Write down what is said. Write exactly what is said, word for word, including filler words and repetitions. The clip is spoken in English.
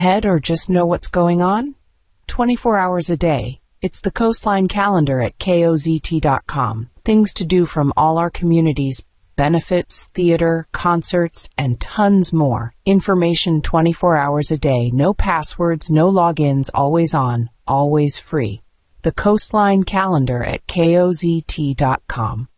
ahead or just know what's going on? twenty-four hours a day. It's the Coastline Calendar at K O Z T dot com. Things to do from all our communities, benefits, theater, concerts, and tons more. Information twenty-four hours a day. No passwords, no logins, always on, always free. The Coastline Calendar at K O Z T dot com.